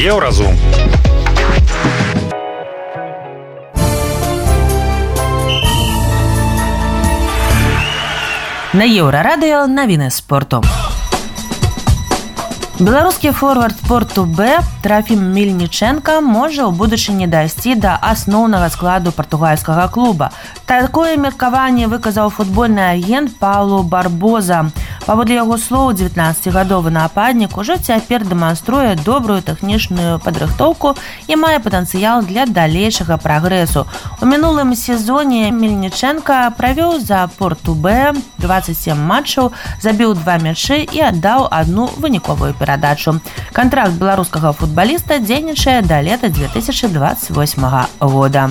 Еўразум. На Еўрарадыё навіны спорту. Беларускі форвард Порту Б Трофім Мельніченка можа ў будучыні дайсці да асноўнага складу партугальскага клуба. Такое меркаванне выказаў футбольны агент Паулу Барбоза. Паводле яго слоў, 19-гадовы нападнік ужо цяпер дэманструе добрую тэхнічную падрыхтоўку і мае патэнцыял для далейшага прагрэсу. У мінулым сезоне Мельніченка правёў за Порту Б 27 матчаў, забіў 2 мячы і аддаў одну выніковую перадачу. Кантракт беларускага футбаліста дзейнічае да лета 2028 года.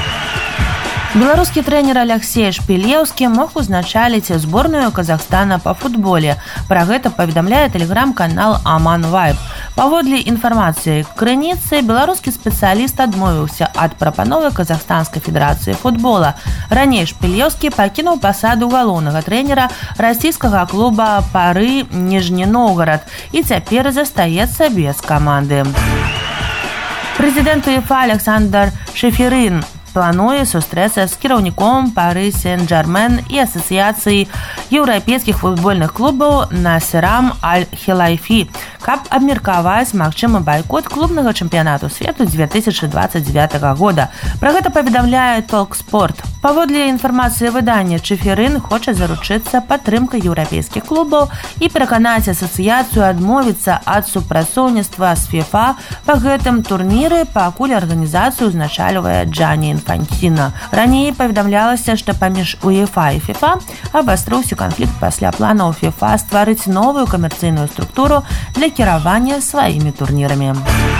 Беларускі трэнер Алексей Шпілеўскі мог узначаліць зборную Казахстана па футболе. Пра гэта паведамляе тэлеграм-канал Аман Вайб. Паводле інфармацыі крыніцы, беларускі спецыяліст адмовіўся ад прапановы Казахстанскай федэрацыі футбола. Раней Шпілеўскі пакінуў пасаду галоўнага трэнера расійскага клуба Пары Ніжні Новгарад і цяпер застаецца без каманды. Прэзідэнт УЕФА Александр Шеферин плануе сустрэцца з кіраўніком Пары Сен-Джермен і асацыяцыі еўрапейскіх футбольных клубаў Насерам Аль-Хелайфі, каб абмеркаваць магчымы байкот клубнага чэмпіянату свету 2029 года. Пра гэта паведамляе Толкспорт. Паводле інфармацыі выдання, Шеферин хоча заручыцца падтрымкай еўрапейскіх клубаў і пераканаць асацыяцыю адмовіцца ад супрацоўніцтва з ФІФА па гэтым турніры, пакуль арганізацыю узначальвае Джані Інфантіна. Раней паведамлялася, што паміж УЕФА і ФІФА абастрыўся канфлікт пасля планаў ФІФА стварыць новую камерцыйную структуру для кіравання сваімі турнірамі.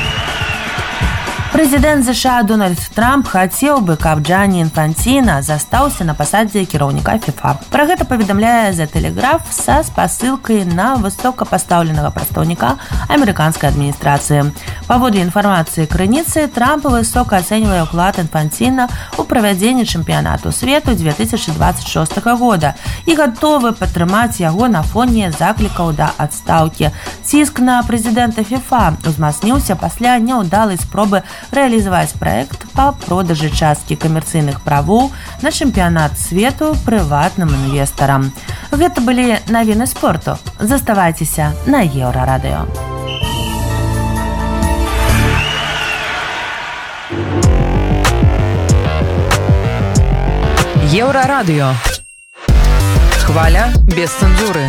Прэзідэнт США Дональд Трамп хацеў бы, каб Джані Інфантіна застаўся на пасадзе кіраўніка ФІФА. Пра гэта паведамляе The Telegraph са спасылкай на высокапастаўленага прадстаўніка амерыканскай адміністрацыі. Паводле інфармацыі крыніцы, Трамп высока ацэньвае ўклад Інфантіна ў правядзенні чэмпіянату свету 2026 года і гатовы падтрымаць яго на фоне заклікаў да адстаўкі. Ціск на прэзідэнта ФІФА узмацніўся пасля няўдалай спробы рэалізаваць праект па продажы часткі камерцыйных правоў на чэмпіянат свету прыватным інвестарам. Гэта былі навіны спорту. Заставайцеся на Еўрарадыё. Еўрарадыё. Хваля без цэнзуры.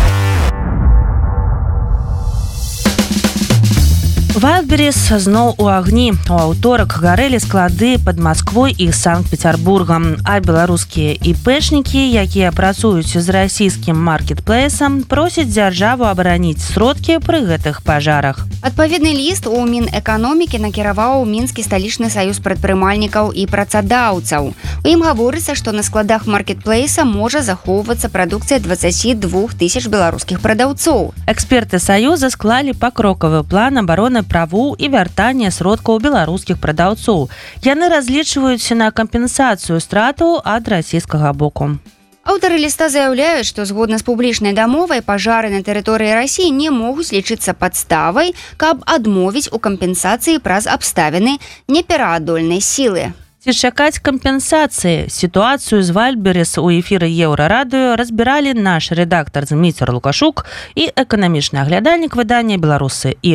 Вайлдберріс зноў у агні. У аўторак гарэлі склады пад Масквой і Санкт-Петербургам, а беларускія ІПшнікі, якія працуюць з расійскім маркетплейсам, просяць дзяржаву абараніць сродкі пры гэтых пажарах. Адпаведны ліст у Мінэканомікі накіраваў Мінскі сталічны саюз прадпрымальнікаў і працадаўцаў. У ім гаворыцца, што на складах маркетплейса можа захоўвацца прадукцыя 22 тысяч беларускіх прадаўцоў. Эксперты саюза склалі пакрокавы план абароны правоў і вяртання сродкаў беларускіх прадаўцоў. Яны разлічваюць на кампенсацыю стратаў ад расійскага боку. Аўтары ліста заяўляюць, што згодна з публічнай дамовай пажары на тэрыторыі Расіі не могуць лічыцца падставай, каб адмовіць у кампенсацыі праз абставіны непераадольнай сілы. Ці чакаць кампенсацыі? Сітуацыю з Вайлдберріс у эфіры Еўрарадыё разбіралі наш рэдактар Зміцер Лукашук і эканамічны аглядальнік выдання «Беларусы»